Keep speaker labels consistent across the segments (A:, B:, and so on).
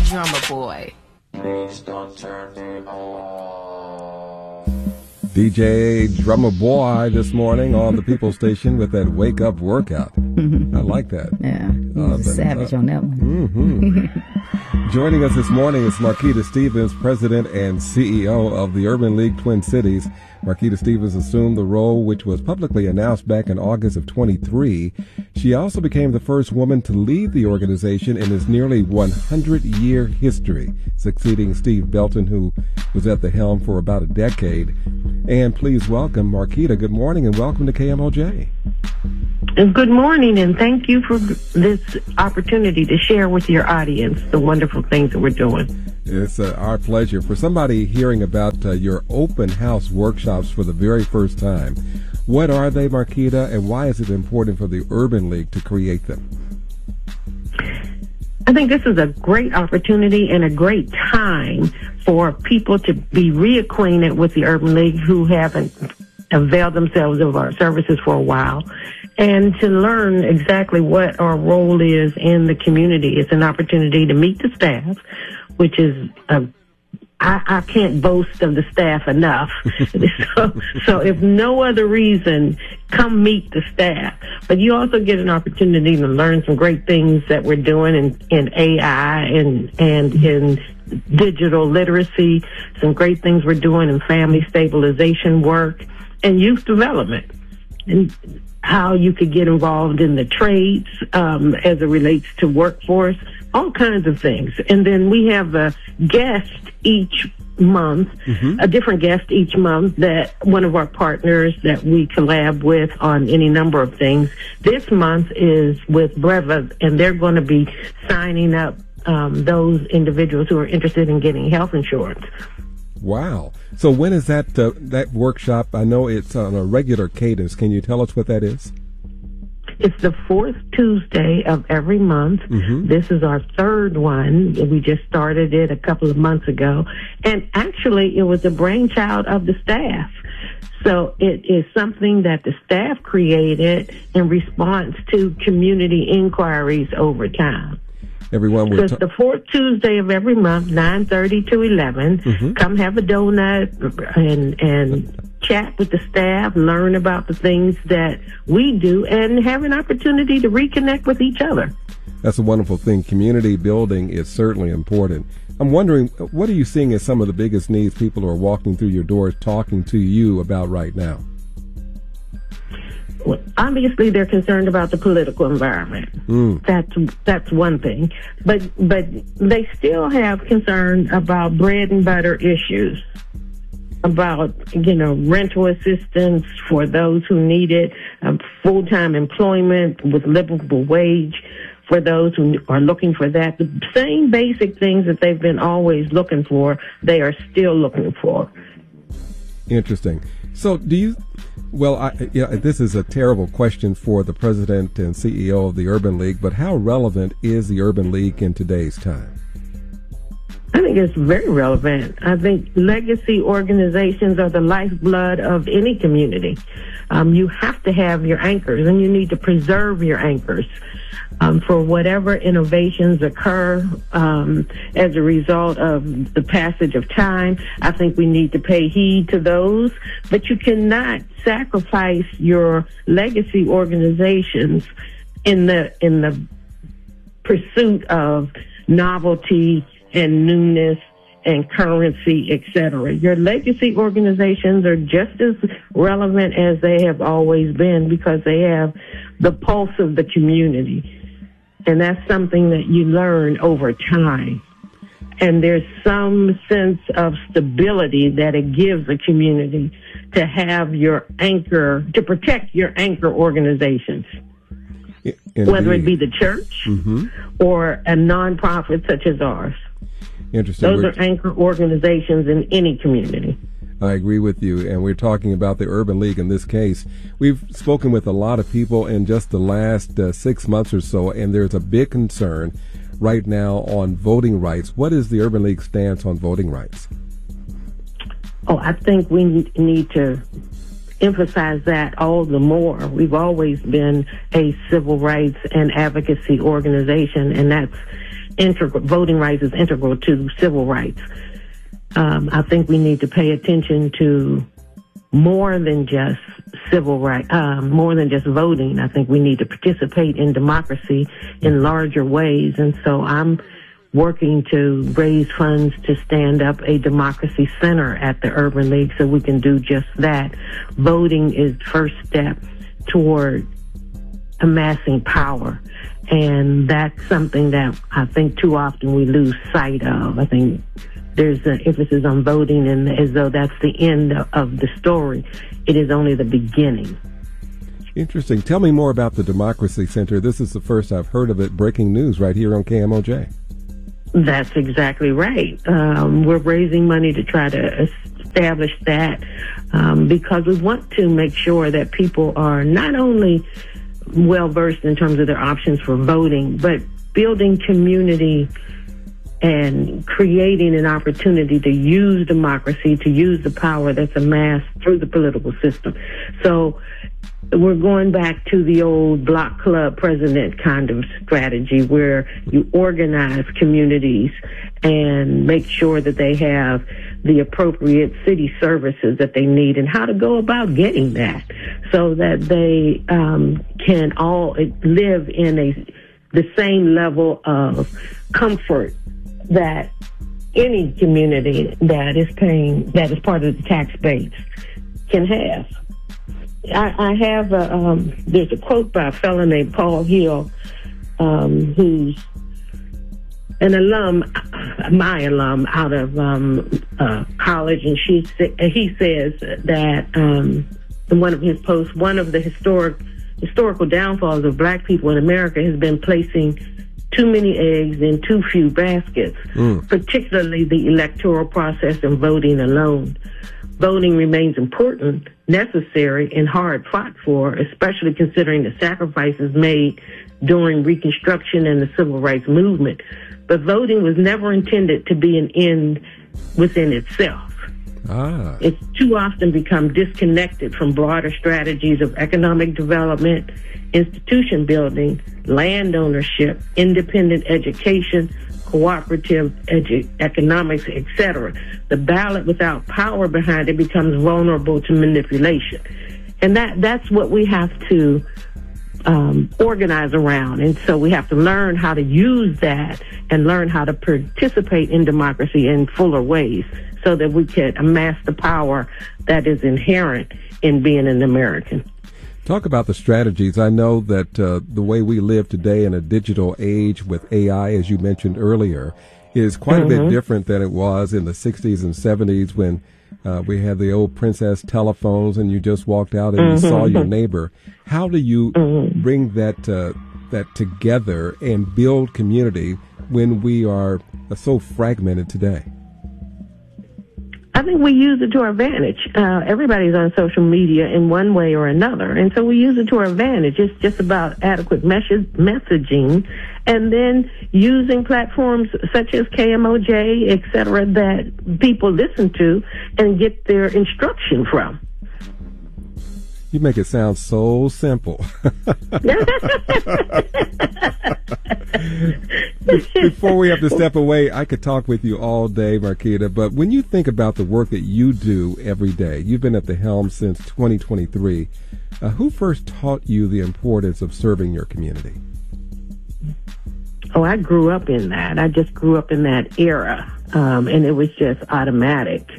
A: Drummer Boy.
B: Please don't turn me off.
C: DJ Drummer Boy this morning on the People Station with that wake up workout. I like that.
D: Yeah, he's a savage on that one.
C: Joining us this morning is Marquita Stevens, President and CEO of the Urban League Twin Cities. Marquita Stevens assumed the role, which was publicly announced back in August of 23. She also became the first woman to lead the organization in its nearly 100-year history, succeeding Steve Belton, who was at the helm for about a decade. And please welcome Marquita. Good morning and welcome to KMOJ.
E: Good morning, and thank you for this opportunity to share with your audience the wonderful things that we're doing.
C: It's our pleasure. For somebody hearing about your open house workshops for the very first time, what are they, Marquita, and why is it important for the Urban League to create them?
E: I think this is a great opportunity and a great time for people to be reacquainted with the Urban League who haven't availed themselves of our services for a while, and to learn exactly what our role is in the community. It's an opportunity to meet the staff, which is I can't boast of the staff enough. so if no other reason, come meet the staff. But you also get an opportunity to learn some great things that we're doing in AI and in digital literacy, some great things we're doing in family stabilization work and youth development, and how you could get involved in the trades as it relates to workforce, all kinds of things. And then we have a guest each month, a different guest each month, that one of our partners that we collab with on any number of things. This month is with Breva, and they're going to be signing up those individuals who are interested in getting health insurance.
C: Wow. So when is that workshop? I know it's on a regular cadence. Can you tell us what that is?
E: It's the fourth Tuesday of every month. This is our third one. We just started it a couple of months ago. And actually, it was a brainchild of the staff. So it is something that the staff created in response to community inquiries over time.
C: Everyone,
E: so it's the fourth Tuesday of every month, 9:30 to 11. Come have a donut and chat with the staff, learn about the things that we do, and have an opportunity to reconnect with each other.
C: That's a wonderful thing. Community building is certainly important. I'm wondering, what are you seeing as some of the biggest needs people who are walking through your doors talking to you about right now?
E: Well, obviously, they're concerned about the political environment. That's one thing. But they still have concern about bread and butter issues, about, rental assistance for those who need it, full-time employment with livable wage for those who are looking for that. The same basic things that they've been always looking for, they are still looking for.
C: Interesting. So this is a terrible question for the president and CEO of the Urban League, but how relevant is the Urban League in today's time?
E: I think it's very relevant. I think legacy organizations are the lifeblood of any community. You have to have your anchors, and you need to preserve your anchors. For whatever innovations occur as a result of the passage of time, I think we need to pay heed to those. But you cannot sacrifice your legacy organizations in the pursuit of novelty and newness and currency, etc. Your legacy organizations are just as relevant as they have always been because they have the pulse of the community. And that's something that you learn over time. And there's some sense of stability that it gives a community to have your anchor, to protect your anchor organizations. Indeed. Whether it be the church or a nonprofit such as ours.
C: Interesting.
E: Those are anchor organizations in any community.
C: I agree with you, and we're talking about the Urban League in this case. We've spoken with a lot of people in just the last 6 months or so, and there's a big concern right now on voting rights. What is the Urban League stance on voting rights?
E: Oh, I think we need to emphasize that all the more. We've always been a civil rights and advocacy organization, and that's voting rights is integral to civil rights. I think we need to pay attention to more than just civil rights, more than just voting. I think we need to participate in democracy in larger ways. And so I'm working to raise funds to stand up a democracy center at the Urban League so we can do just that. Voting is the first step toward amassing power. And that's something that I think too often we lose sight of. I think there's an emphasis on voting and as though that's the end of the story. It is only the beginning.
C: Interesting. Tell me more about the Democracy Center. This is the first I've heard of it. Breaking news right here on KMOJ.
E: That's exactly right. We're raising money to try to establish that because we want to make sure that people are not only well-versed in terms of their options for voting, but building community and creating an opportunity to use democracy, to use the power that's amassed through the political system. So we're going back to the old block club president kind of strategy where you organize communities and make sure that they have the appropriate city services that they need and how to go about getting that so that they can all live in the same level of comfort that any community that is part of the tax base can have. I have there's a quote by a fellow named Paul Hill, who's an alum, my alum out of college, and he says that in one of his posts, one of the historical downfalls of black people in America has been placing too many eggs in too few baskets, particularly the electoral process and voting alone. Voting remains important, necessary, and hard fought for, especially considering the sacrifices made during Reconstruction and the Civil Rights Movement. But voting was never intended to be an end within itself. It's too often become disconnected from broader strategies of economic development, institution building, land ownership, independent education, cooperative economics, etc. The ballot without power behind it becomes vulnerable to manipulation. And that's what we have to organize around. And so we have to learn how to use that and learn how to participate in democracy in fuller ways so that we can amass the power that is inherent in being an American.
C: Talk about the strategies. I know that the way we live today in a digital age with AI, as you mentioned earlier, is quite a bit different than it was in the 60s and 70s when we had the old princess telephones and you just walked out and you saw your neighbor. How do you bring that together and build community when we are so fragmented today?
E: I think we use it to our advantage. Everybody's on social media in one way or another, and so we use it to our advantage. It's just about adequate messaging, and then using platforms such as KMOJ, et cetera, that people listen to and get their instruction from.
C: You make it sound so simple. Before we have to step away, I could talk with you all day, Marquita, but when you think about the work that you do every day, you've been at the helm since 2023, who first taught you the importance of serving your community?
E: Oh, I grew up in that. I just grew up in that era, and it was just automatic.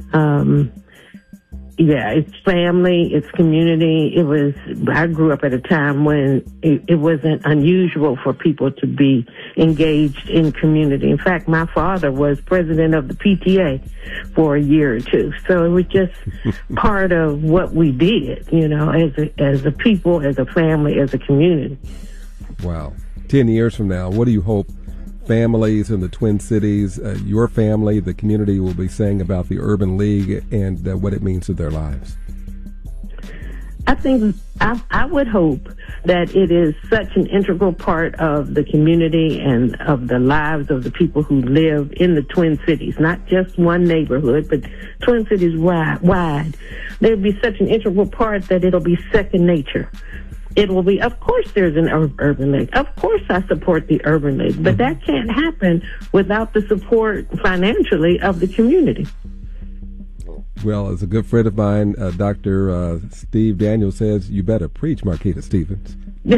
E: Yeah, it's family, it's community. I grew up at a time when it wasn't unusual for people to be engaged in community. In fact, my father was president of the PTA for a year or two. So it was just part of what we did, as a people, as a family, as a community.
C: Wow. 10 years from now, what do you hope families in the Twin Cities, your family, the community will be saying about the Urban League and what it means to their lives?
E: I think I would hope that it is such an integral part of the community and of the lives of the people who live in the Twin Cities, not just one neighborhood, but Twin Cities wide. There'd be such an integral part that it'll be second nature. it will be, of course there's an Urban League. Of course I support the Urban League, but that can't happen without the support financially of the community.
C: Well, as a good friend of mine, Dr. Steve Daniels says, you better preach, Marquita Stevens.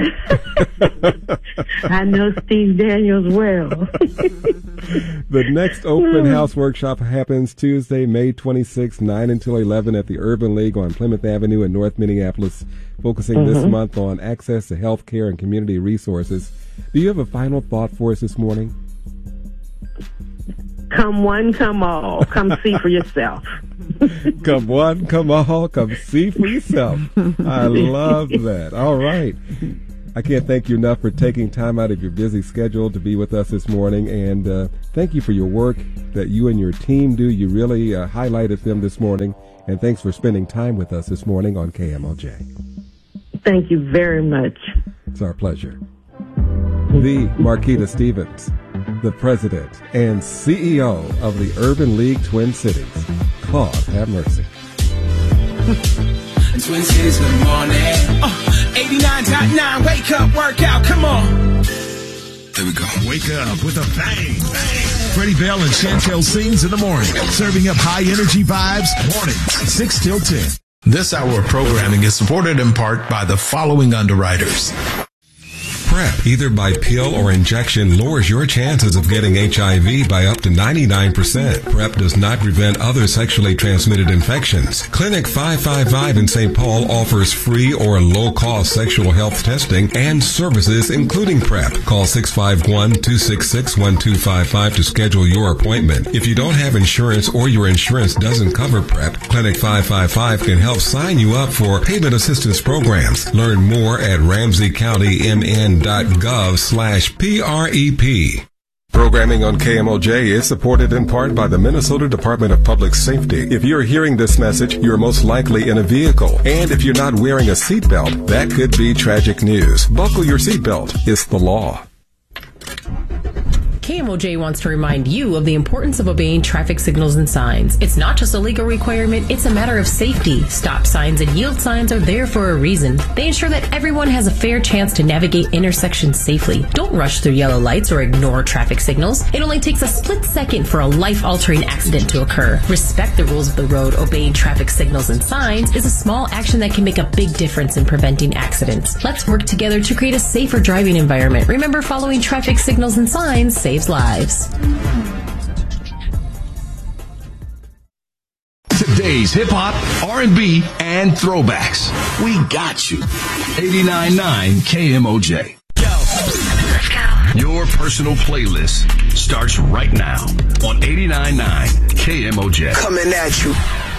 E: I know Steve Daniels well.
C: The next open house workshop happens Tuesday, May 26th, 9 until 11 at the Urban League on Plymouth Avenue in North Minneapolis, focusing this month on access to health care and community resources. Do you have a final thought for us this morning?
E: Come one, come all. Come see for yourself.
C: Come one, come all. Come see for yourself. I love that. All right. I can't thank you enough for taking time out of your busy schedule to be with us this morning. And thank you for your work that you and your team do. You really highlighted them this morning. And thanks for spending time with us this morning on KMOJ.
E: Thank you very much.
C: It's our pleasure. The Marquita Stevens, the president and CEO of the Urban League Twin Cities. Claude, have mercy.
A: Twin Cities, good morning. 89.9, wake up, workout, come on. There we go.
F: Wake up with a bang, bang. Freddie Bell and Chantel Sings in the morning, serving up high energy vibes, mornings, 6 till 10.
G: This hour of programming is supported in part by the following underwriters.
H: PrEP, either by pill or injection, lowers your chances of getting HIV by up to 99%. PrEP does not prevent other sexually transmitted infections. Clinic 555 in St. Paul offers free or low-cost sexual health testing and services, including PrEP. Call 651-266-1255 to schedule your appointment. If you don't have insurance or your insurance doesn't cover PrEP, Clinic 555 can help sign you up for payment assistance programs. Learn more at RamseyCountyMN.gov/PREP. Programming on KMOJ is supported in part by the Minnesota Department of Public Safety. If you're hearing this message, you're most likely in a vehicle. And if you're not wearing a seatbelt, that could be tragic news. Buckle your seatbelt. It's the law.
I: KMOJ wants to remind you of the importance of obeying traffic signals and signs. It's not just a legal requirement, it's a matter of safety. Stop signs and yield signs are there for a reason. They ensure that everyone has a fair chance to navigate intersections safely. Don't rush through yellow lights or ignore traffic signals. It only takes a split second for a life-altering accident to occur. Respect the rules of the road. Obeying traffic signals and signs is a small action that can make a big difference in preventing accidents. Let's work together to create a safer driving environment. Remember, following traffic signals and signs saves lives.
F: Today's hip-hop, R&B, and throwbacks. We got you. 89.9 KMOJ. Your personal playlist starts right now on 89.9 KMOJ.
A: Coming at you.